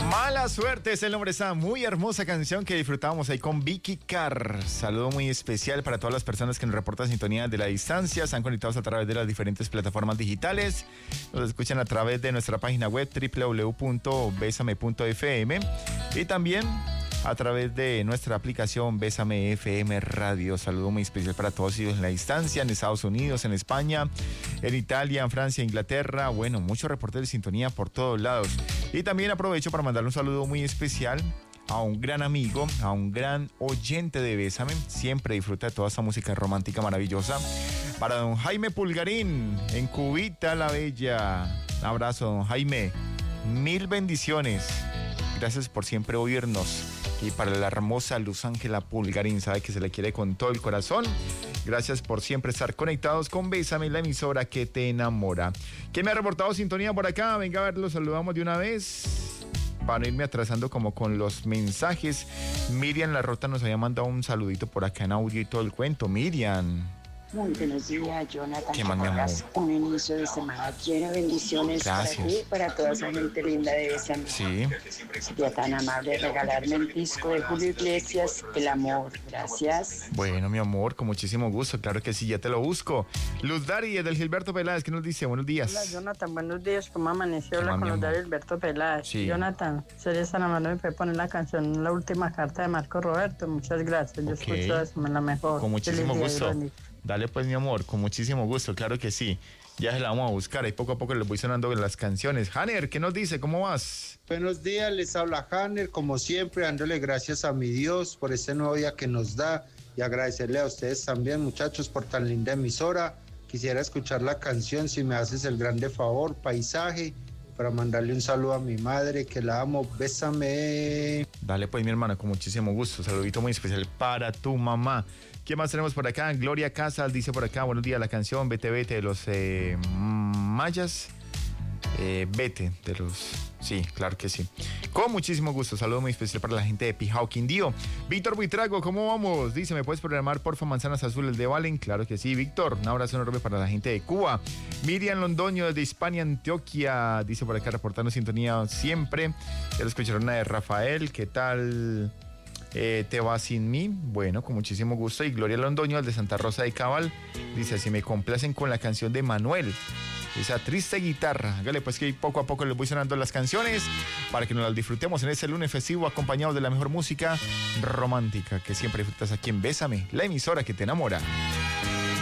Mala suerte es el nombre de esa muy hermosa canción que disfrutábamos ahí con Vicky Carr. Saludo muy especial para todas las personas que nos reportan sintonía de la distancia, están conectados a través de las diferentes plataformas digitales, nos escuchan a través de nuestra página web www.besame.fm y también a través de nuestra aplicación Bésame FM Radio. Saludo muy especial para todos ellos en la distancia, en Estados Unidos, en España, en Italia, en Francia, Inglaterra. Bueno, muchos reportes de sintonía por todos lados. Y también aprovecho para mandarle un saludo muy especial a un gran amigo, a un gran oyente de Bésame. Siempre disfruta de toda esta música romántica maravillosa. Para don Jaime Pulgarín, en Cubita la Bella. Un abrazo, don Jaime. 1000 bendiciones. Gracias por siempre oírnos. Y para la hermosa Luz Ángela Pulgarín, sabe que se le quiere con todo el corazón. Gracias por siempre estar conectados con Bésame, la emisora que te enamora. ¿Quién me ha reportado sintonía por acá? Venga a ver, los saludamos de una vez. Para irme atrasando como con los mensajes. Miriam La Rota nos había mandado un saludito por acá en audio y todo el cuento. Miriam. Muy buenos días, Jonathan. ¿Qué más, mi amor? Un inicio de semana lleno de bendiciones. Gracias. Para ti y para toda esa gente linda de Bésame. Sí. Sería tan amable regalarme el disco de Julio Iglesias, El Amor. Gracias. Bueno, mi amor, con muchísimo gusto. Claro que sí, ya te lo busco. Luz Dari, del Gilberto Peláez, ¿qué nos dice? Buenos días. Hola, Jonathan, buenos días. ¿Cómo amaneció? Habla ¿Qué más, con mi los de amor? Gilberto Peláez. Sí. Jonathan, sería tan amable, me puede poner la canción La Última Carta de Marco Roberto. Muchas gracias. Yo Ok. escucho eso, me la mejor. Con muchísimo Feliz día, gusto. Verónica. Dale pues, mi amor, con muchísimo gusto, claro que sí. Ya se la vamos a buscar, ahí poco a poco les voy sonando las canciones. Hanner, ¿qué nos dice? ¿Cómo vas? Buenos días, les habla Hanner, como siempre, dándole gracias a mi Dios por este nuevo día que nos da y agradecerle a ustedes también, muchachos, por tan linda emisora. Quisiera escuchar la canción, si me haces el grande favor, Paisaje, para mandarle un saludo a mi madre, que la amo, bésame. Dale pues, mi hermana, con muchísimo gusto. Saludito muy especial para tu mamá. ¿Qué más tenemos por acá? Gloria Casas dice por acá, buenos días, la canción Vete Vete de los Mayas. Vete de los... Sí, claro que sí. Con muchísimo gusto. Saludo muy especial para la gente de Pijao, Quindío. Víctor Buitrago, ¿cómo vamos? Dice, ¿me puedes programar porfa Manzanas Azules de Valen? Claro que sí, Víctor. Un abrazo enorme para la gente de Cuba. Miriam Londoño desde Hispania, Antioquia. Dice por acá, reportando sintonía siempre. Ya lo escucharon una de Rafael. ¿Qué tal? Te vas sin mí. Bueno, con muchísimo gusto. Y Gloria Londoño, el de Santa Rosa de Cabal. Dice, si me complacen con la canción de Manuel. Esa triste guitarra. Hágale pues que poco a poco les voy sonando las canciones para que nos las disfrutemos en este lunes festivo acompañados de la mejor música romántica que siempre disfrutas aquí en Bésame, la emisora que te enamora.